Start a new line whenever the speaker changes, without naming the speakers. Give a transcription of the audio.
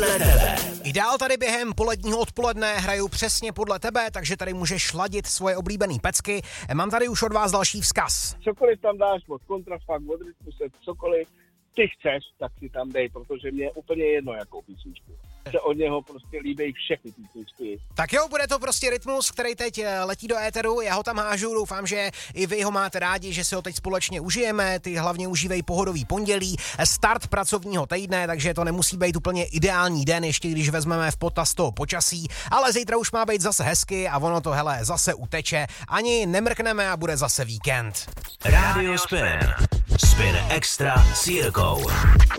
podle tebe.
Ideál tady během poledního odpoledne hraju přesně podle tebe, takže tady můžeš ladit svoje oblíbený pecky. Mám tady už od vás další vzkaz.
Cokoliv tam dáš, od kontrafakt, od rytmuse, cokoliv ty chceš, tak si tam dej, protože mě je úplně jedno, jakou písničku. Se od něho prostě líbí všechny písničky.
Tak jo, bude to prostě Rytmus, který teď letí do éteru, já ho tam hážu, doufám, že i vy ho máte rádi, že si ho teď společně užijeme, ty hlavně užívej pohodový pondělí, start pracovního týdne, takže to nemusí být úplně ideální den, ještě když vezmeme v potaz toho počasí, ale zítra už má být zase hezky a ono to hele zase uteče, ani nemrkneme a bude zase víkend.
Radio Spin. Spin Extra s Jirkou.